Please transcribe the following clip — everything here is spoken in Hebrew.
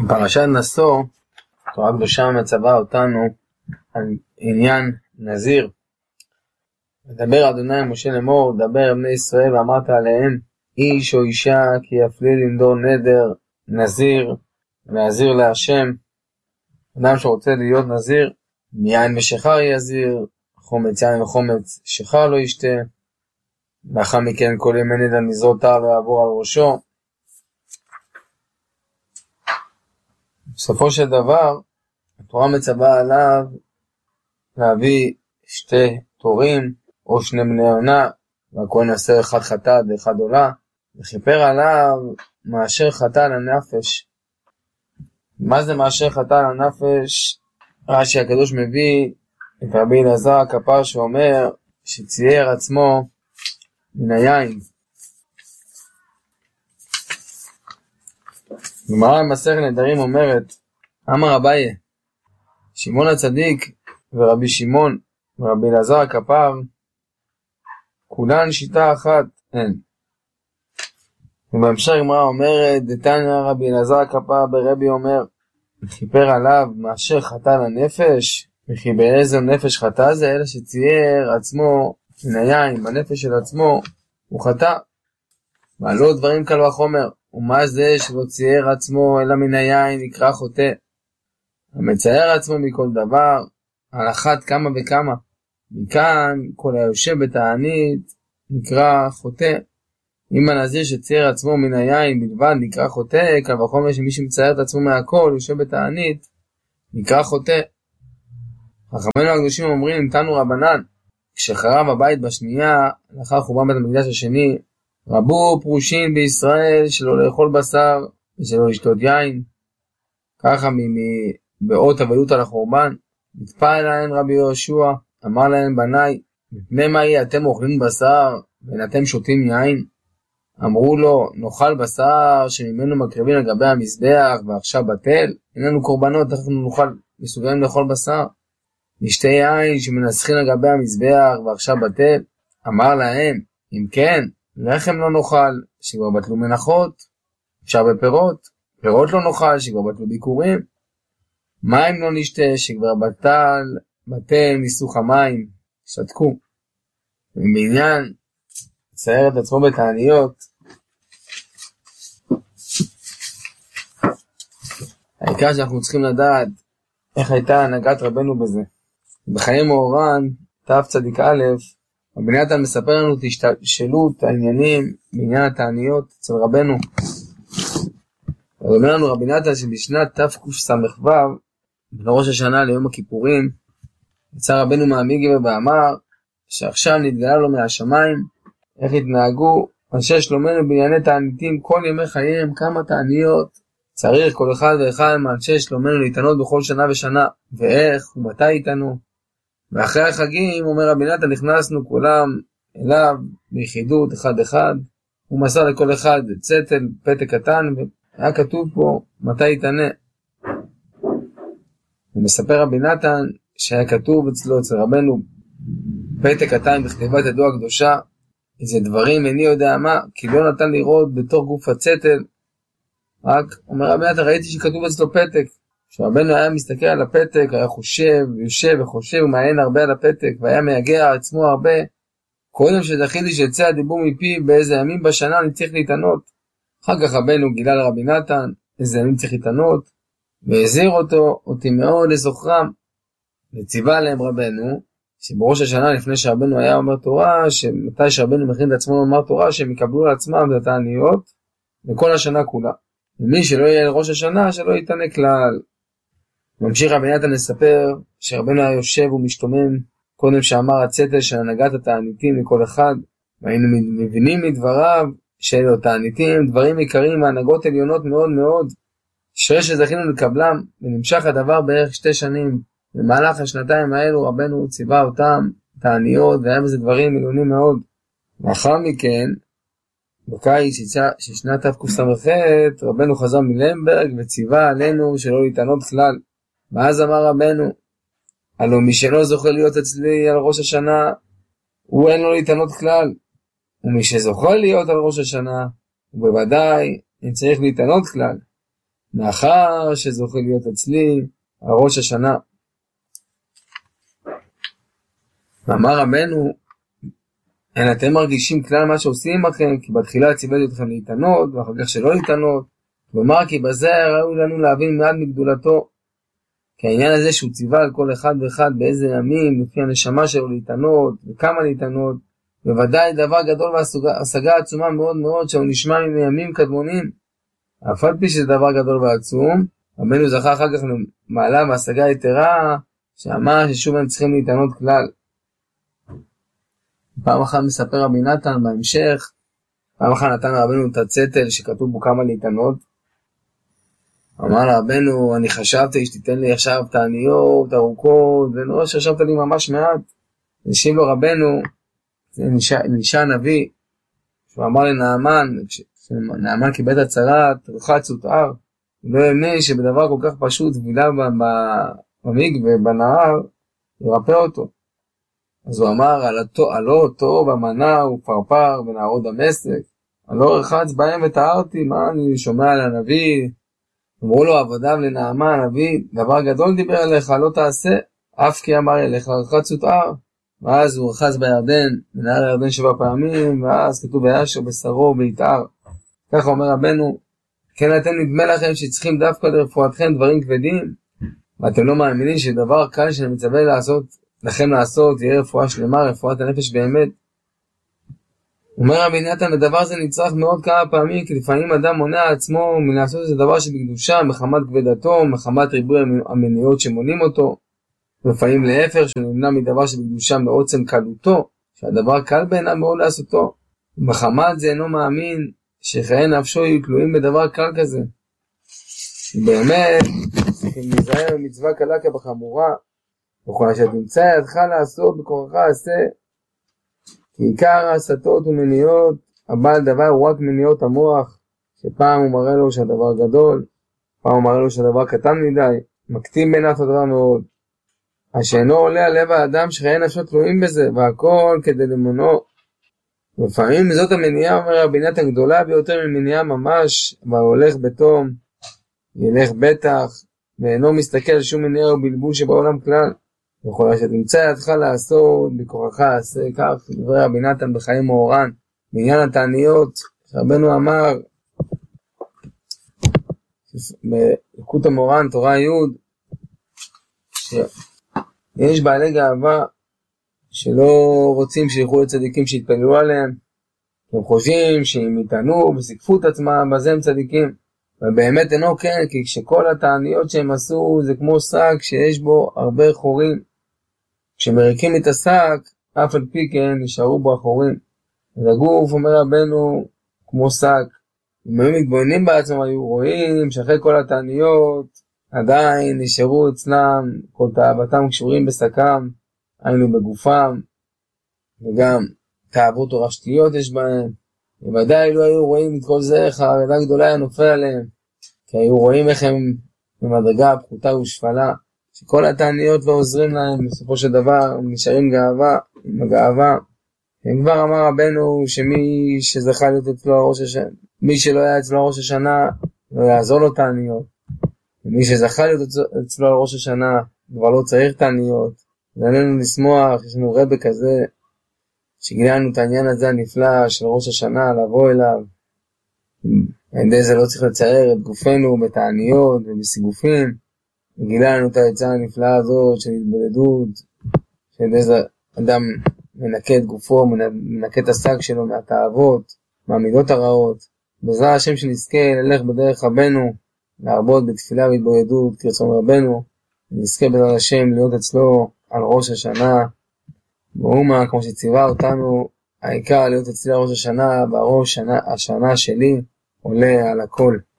בפרשת נשוא, התורה הקדושה מצווה אותנו על עניין נזיר. מדבר אדוני משה לאמור, דבר בני ישראל ואמרת עליהם, איש או אישה כי יפליל לנדור נדר נזיר להזיר להשם. אדם שרוצה להיות נזיר, מיין ושחר יזיר, חומץ יין וחומץ שחר לא ישתה. לאחר מכן כל ימי נדר נזרותה ויעבור על ראשו. בסופו של דבר, התורה מצווה עליו להביא שתי תורים או שני בני עונה, והכהן עשה אחד חטאת ואחד עולה, וכיפר עליו מאשר חטא לנפש. מה זה מאשר חטא לנפש? רש"י הקדוש מביא את רבי אלעזר הכפר שאומר שצייר עצמו מן היין. גמרא במסכת נדרים אומרת, אמר אביי, שמעון הצדיק ורבי שמעון ורבי אלעזר הכפר כולן שיטה אחת הן. ובהמשך גמרא אומרת, דתניא רבי אלעזר הכפר ברבי אומר, וכיפר עליו מאשר חטא לנפש, וכי באיזו נפש חטא זה? אלא שצייר עצמו מן היין, בנפש של עצמו הוא חטא. ועלו דברים קל וחומר, ומה זה שלא צייר עצמו אלא מן היין נקרא חוטא. המצייר עצמו מכל דבר, על אחת כמה וכמה. מכאן כל היושב בתענית נקרא חוטא. אם הנזיר שצייר עצמו מן היין בלבד נקרא חוטא, קל וחומר שמי שמצייר את עצמו מהכל יושב בתענית נקרא חוטא. חכמינו הקדושים אומרים, נתנו רבנן, כשחרב הבית בשנייה לאחר חורבן בית המקדש השני, רבו פרושים בישראל שלא לאכול בשר ושלא לשתות יין. ככה באות אבלות על החורבן, נטפל אליהן רבי יהושע, אמר להם, בניי, מפני מה אתם אוכלים בשר ואתם שותים יין? אמרו לו, נאכל בשר שממנו מקריבים על גבי המזבח ועכשיו בטל, אין לנו קורבנות, אנחנו מסוגלים לאכול בשר. נשתה יין שמנסחים על גבי המזבח ועכשיו בטל. אמר להם, אם כן, לחם לא נאכל, שכבר בטלו מנחות, אפשר בפירות, פירות לא נאכל, שכבר בטלו ביקורים, מים לא נשתה, שכבר בטל ניסוך המים, שתקו. ובעניין, צייר את עצמו בתעניות, העיקר שאנחנו צריכים לדעת איך הייתה הנהגת רבנו בזה. בחיי מאורן, תצ"א, רבי נתן מספר לנו את השתלשלות העניינים בעניין התעניות אצל רבנו. אומר לנו רבי נתן שבשנת תקס"ו, בראש השנה ליום הכיפורים, יצא רבנו מהמיגרא ואמר שעכשיו נתגלה לו מהשמיים איך התנהגו אנשי שלומנו בענייני תעניתים כל ימי חייהם, כמה תעניות צריך כל אחד ואחד מאנשי שלומנו להתענות בכל שנה ושנה, ואיך ומתי איתנו. ואחרי החגים, אומר רבי נתן, נכנסנו כולם אליו ביחידות אחד אחד, הוא מסר לכל אחד צטל, פתק קטן, והיה כתוב פה מתי יתענה. ומספר רבי נתן שהיה כתוב אצל רבנו פתק קטן בכתיבת ידו הקדושה, איזה דברים איני יודע מה, כי לא נתן לראות בתור גוף הצטל. רק אומר רבי נתן, ראיתי שכתוב אצלו פתק. כשרבנו היה מסתכל על הפתק, היה חושב, יושב וחושב ומעיין הרבה על הפתק, והיה מייגע עצמו הרבה. קודם שזכיתי שיצא הדיבור מפי באיזה ימים בשנה אני צריך להתענות. אחר כך רבנו גילה לרבי נתן איזה ימים צריך להתענות, והזהיר אותי מאוד לזוכרם. וציווה להם רבנו, שבראש השנה לפני שרבנו היה אומר תורה, שמתי שרבנו מכין את עצמו לומר תורה, שהם יקבלו על עצמם את התעניות לכל השנה כולה. ומי שלא יהיה לראש השנה, שלא יתענה כלל. ממשיך רבי נתן לספר שרבנו היה יושב ומשתומם קודם שאמר הצטל של הנהגת התעניתים לכל אחד, והיינו מבינים מדבריו שאלו תעניתים דברים עיקריים מהנהגות עליונות מאוד מאוד, שזכינו לקבלם, ונמשך הדבר בערך 2 שנים. במהלך השנתיים האלו רבנו ציווה אותם תעניות, והיה בזה דברים עליונים מאוד. לאחר מכן, בקיץ של שנת תקס"ח, רבנו חזר מלמברג וציווה עלינו שלא להתענות כלל. ואז אמר רבנו, הלא מי שלא זוכה להיות אצלי על ראש השנה, הוא אין לו להתענות כלל. ומי שזוכה להיות על ראש השנה, הוא בוודאי אין צריך להתענות כלל. מאחר שזוכה להיות אצלי על ראש השנה. ואמר רבנו, אין אתם מרגישים כלל מה שעושים לכם, כי בתחילה ציוויתי אתכם להתענות, ואחר כך שלא להתענות. כלומר, כי בזה ראוי לנו להבין מעט מגדולתו. כי העניין הזה שהוא ציווה על כל אחד ואחד באיזה ימים, לפי הנשמה שלו להתענות, וכמה להתענות, בוודאי דבר גדול והשגה עצומה מאוד מאוד, שהוא נשמע מימים קדמונים. אף על פי שזה דבר גדול ועצום, רבנו זכה אחר כך למעלה והשגה יתרה, שאמר ששוב הם צריכים להתענות כלל. פעם אחת מספר רבי נתן בהמשך, פעם אחת נתן רבנו את הצטל שכתוב בו כמה להתענות. אמר רבנו, אני חשבתי שתיתן לי עכשיו תעניות ארוכות, ולא שחשבת לי ממש מעט. השיב לו רבנו, אלישע הנביא, שהוא אמר לנעמן, כשנעמן קיבל את הצרת, רחץ ותער, הוא לא האמין שבדבר כל כך פשוט, טבילה במקווה, בנהר, ירפא אותו. אז הוא אמר, הלא אותו במנה ופרפר בנהרות דמשק, הלא רחץ בהם וטהרתי, מה אני שומע על הנביא? אמרו לו עבדיו לנעמן, הנביא, דבר גדול דיבר עליך, לא תעשה, אף כי אמר אליך, רחץ ותער. ואז הוא רחץ בירדן, בנהר הירדן 7 פעמים, ואז כתוב וישר בשרו ויתער. ככה אומר רבנו, כן אתם נדמה לכם שצריכים דווקא לרפואתכם דברים כבדים, ואתם לא מאמינים שדבר קל שאני מצווה לכם לעשות, יהיה רפואה שלמה, רפואת הנפש באמת. אומר רבי נתן, הדבר זה נצרך מאוד כמה פעמים, כי לפעמים אדם מונע עצמו מלעשות איזה דבר שבקדושה, מחמת כבדתו, מחמת ריבוי המניעות שמונים אותו, לפעמים להפך, שנמנע מדבר שבקדושה מעוצם קלותו, שהדבר קל בעיניו מאוד לעשותו, ומחמת זה אינו מאמין שחיי נפשו יהיו תלויים בדבר קל כזה. באמת, צריכים להיזהר במצווה קלה כבחמורה, וכל שתמצא ידך לעשות בכוחך עשה, כי עיקר הסתות ומניעות, הבעל דבר הוא רק מניעות המוח, שפעם הוא מראה לו שהדבר גדול, פעם הוא מראה לו שהדבר קטן מדי, מקטין בעיניו הדבר מאוד. השאינו עולה על לב האדם שחיי נפשו תלויים בזה, והכל כדי למונו. לפעמים זאת המניעה, אומר רבי נתן, גדולה ביותר ממניעה ממש, והולך בתום, ילך בטח, ואינו מסתכל על שום מניעה או בלבול שבעולם כלל. וכל שתמצא ידך לעשות בכוחך עשה, כך דברי רבי נתן בחיים מאורן, בעניין התעניות, רבנו אמר, בליקוט המאורן, תורה י', יש בעלי גאווה שלא רוצים שילכו לצדיקים שיתפללו עליהם, הם חושבים שהם יתענו וסיכפו את עצמם, בזה הם צדיקים, ובאמת אינו כן, כי כשכל התעניות שהם עשו זה כמו שק שיש בו הרבה חורים, כשמריקים את השק, אף על פי כן נשארו בו החורים. אז הגוף, אומר רבנו, כמו שק, אם היו מתבוננים בעצמם, היו רואים שאחרי כל התעניות, עדיין נשארו אצלם כל תאוותם קשורים בשקם, היינו בגופם, וגם תאוות תורשתיות יש בהם. בוודאי לא היו רואים את כל זה, חרדה גדולה היה נופל עליהם, כי היו רואים איך הם במדרגה פחותה ושפלה, שכל התעניות לא עוזרים להם, בסופו של דבר הם נשארים גאווה, עם הגאווה. כבר אמר רבנו שמי שזכה להיות אצלו ראש השנה, מי שלא היה אצלו ראש השנה, לא יעזור לו תעניות. ומי שזכה להיות אצלו ראש השנה, כבר לא צריך תעניות. זה עלינו לשמוח, יש לנו רבי כזה, שגילה לנו את העניין הזה הנפלא של ראש השנה, לבוא אליו. עדי זה לא צריך לצייר את גופנו בתעניות ובסיגופים. וגילה לנו את העצה הנפלאה הזאת של התבודדות, שעדי זה אדם מנקה את גופו, מנקה את השק שלו מהתאוות, מהמידות הרעות. בעזרת השם שנזכה ללך בדרך רבנו, להרבות בתפילה והתבודדות כרצון רבנו, ונזכה בעזרת השם להיות אצלו על ראש השנה, ואומה כמו שציווה אותנו, העיקר להיות אצלי על ראש השנה, בראש השנה שלי עולה על הכל.